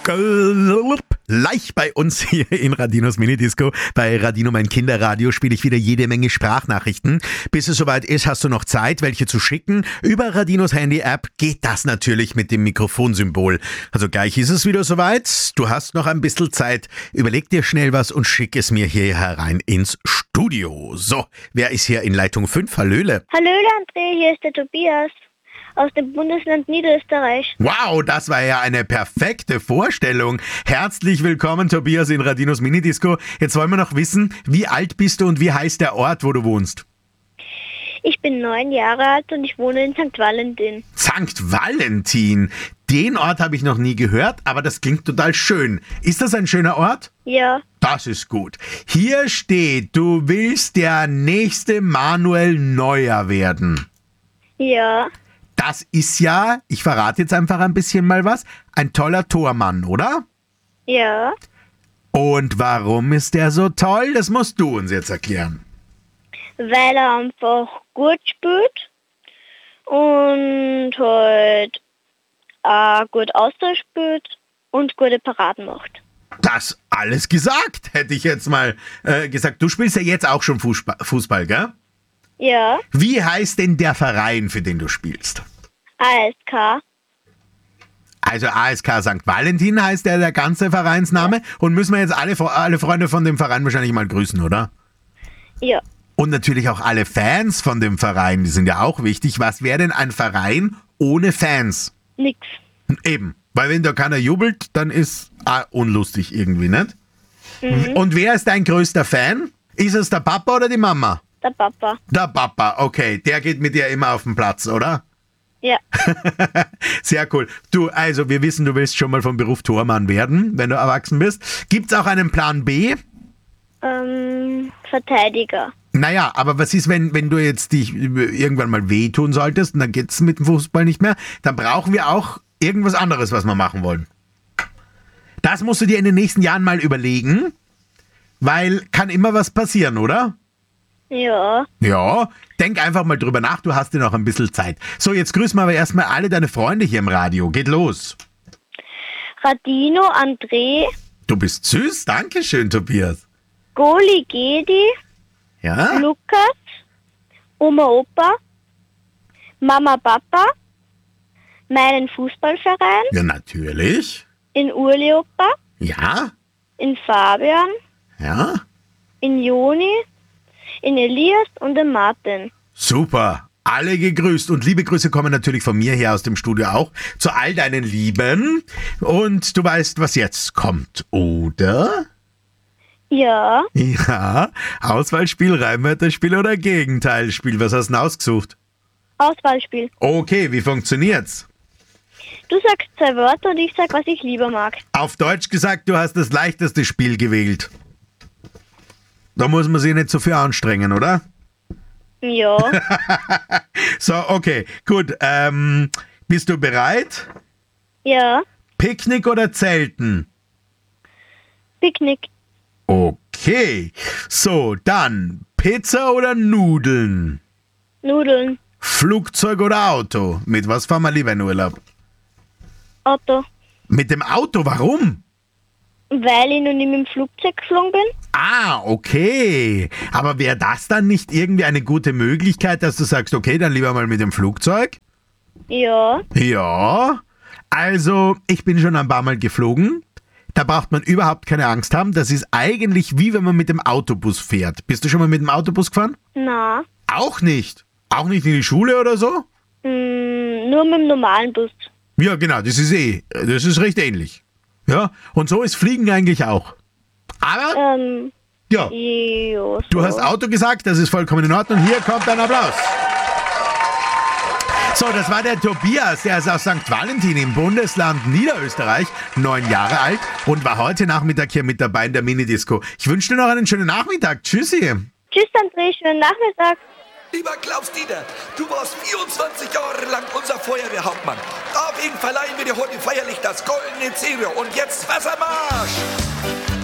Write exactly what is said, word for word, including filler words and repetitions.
Leicht bei uns hier in Radinos Minidisco. Bei Radino, mein Kinderradio, spiele ich wieder jede Menge Sprachnachrichten. Bis es soweit ist, hast du noch Zeit, welche zu schicken. Über Radinos Handy-App geht das natürlich mit dem Mikrofonsymbol. Also gleich ist es wieder soweit. Du hast noch ein bisschen Zeit. Überleg dir schnell was und schick es mir hier herein ins Studio. So, wer ist hier in Leitung fünf? Hallöle. Hallöle André, hier ist der Tobias aus dem Bundesland Niederösterreich. Wow, das war ja eine perfekte Vorstellung. Herzlich willkommen, Tobias, in Radinos Minidisco. Jetzt wollen wir noch wissen, wie alt bist du und wie heißt der Ort, wo du wohnst? Ich bin neun Jahre alt und ich wohne in Sankt Valentin. Sankt Valentin? Den Ort habe ich noch nie gehört, aber das klingt total schön. Ist das ein schöner Ort? Ja. Das ist gut. Hier steht, du willst der nächste Manuel Neuer werden. Ja. Das ist ja, ich verrate jetzt einfach ein bisschen mal was, ein toller Tormann, oder? Ja. Und warum ist der so toll? Das musst du uns jetzt erklären. Weil er einfach gut spielt und halt äh, gut Austausch spielt und gute Paraden macht. Das alles gesagt, hätte ich jetzt mal äh, gesagt. Du spielst ja jetzt auch schon Fußball, Fußball, gell? Ja. Wie heißt denn der Verein, für den du spielst? A S K. Also A S K Sankt Valentin heißt der, der ganze Vereinsname. Ja. Und müssen wir jetzt alle, alle Freunde von dem Verein wahrscheinlich mal grüßen, oder? Ja. Und natürlich auch alle Fans von dem Verein, die sind ja auch wichtig. Was wäre denn ein Verein ohne Fans? Nix. Eben, weil wenn da keiner jubelt, dann ist ah, unlustig irgendwie, nicht? Mhm. Und wer ist dein größter Fan? Ist es der Papa oder die Mama? Der Papa. Der Papa, okay. Der geht mit dir immer auf den Platz, oder? Ja. Sehr cool. Du, also wir wissen, du willst schon mal vom Beruf Tormann werden, wenn du erwachsen bist. Gibt's auch einen Plan B? Ähm, Verteidiger. Naja, aber was ist, wenn, wenn du jetzt dich irgendwann mal wehtun solltest und dann geht's mit dem Fußball nicht mehr? Dann brauchen wir auch irgendwas anderes, was wir machen wollen. Das musst du dir in den nächsten Jahren mal überlegen, weil kann immer was passieren, oder? Ja. Ja, denk einfach mal drüber nach, du hast ja noch ein bisschen Zeit. So, jetzt grüßen wir aber erstmal alle deine Freunde hier im Radio. Geht los. Radino, André. Du bist süß, danke schön, Tobias. Goli, Gedi. Ja? Lukas. Oma, Opa. Mama, Papa. Meinen Fußballverein. Ja, natürlich. In Urli, Opa. Ja? In Fabian. Ja? In Joni. In Elias und in Martin. Super, alle gegrüßt und liebe Grüße kommen natürlich von mir her aus dem Studio auch zu all deinen Lieben und du weißt, was jetzt kommt, oder? Ja. Ja, Auswahlspiel, Reimwörterspiel oder Gegenteilspiel, was hast du denn ausgesucht? Auswahlspiel. Okay, wie funktioniert's? Du sagst zwei Wörter und ich sag, was ich lieber mag. Auf Deutsch gesagt, du hast das leichteste Spiel gewählt. Da muss man sich nicht so viel anstrengen, oder? Ja. So, okay, gut. Ähm, bist du bereit? Ja. Picknick oder Zelten? Picknick. Okay. So, dann Pizza oder Nudeln? Nudeln. Flugzeug oder Auto? Mit was fahren wir lieber in Urlaub? Auto. Mit dem Auto, warum? Weil ich noch nie mit dem Flugzeug geflogen bin. Ah, okay. Aber wäre das dann nicht irgendwie eine gute Möglichkeit, dass du sagst, okay, dann lieber mal mit dem Flugzeug? Ja. Ja. Also, ich bin schon ein paar Mal geflogen. Da braucht man überhaupt keine Angst haben. Das ist eigentlich wie wenn man mit dem Autobus fährt. Bist du schon mal mit dem Autobus gefahren? Na. Auch nicht. Auch nicht in die Schule oder so? Mm, nur mit dem normalen Bus. Ja, genau, das ist eh, das ist recht ähnlich. Ja, und so ist Fliegen eigentlich auch. Aber, Ähm. ja, Jo, so. du hast Auto gesagt, das ist vollkommen in Ordnung. Hier kommt ein Applaus. So, das war der Tobias, der ist aus Sankt Valentin im Bundesland Niederösterreich, neun Jahre alt und war heute Nachmittag hier mit dabei in der Minidisco. Ich wünsche dir noch einen schönen Nachmittag. Tschüssi. Tschüss, André, schönen Nachmittag. Lieber Klaus-Dieter, du warst vierundzwanzig Jahre lang unser Feuerwehrhauptmann. Auf ihn verleihen wir dir heute feierlich das goldene Zebra. Und jetzt Wassermarsch!